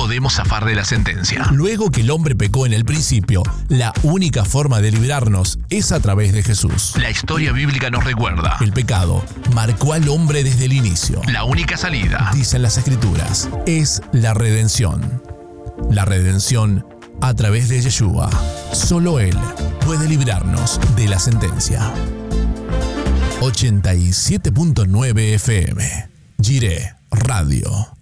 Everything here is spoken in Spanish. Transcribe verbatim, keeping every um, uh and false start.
podemos zafar de la sentencia. Luego que el hombre pecó en el principio, la única forma de librarnos es a través de Jesús. La historia bíblica nos recuerda. El pecado marcó al hombre desde el inicio. La única salida, dicen las Escrituras, es la redención. La redención a través de Yeshua. Solo Él puede librarnos de la sentencia. ochenta y siete punto nueve F M. Jireh Radio.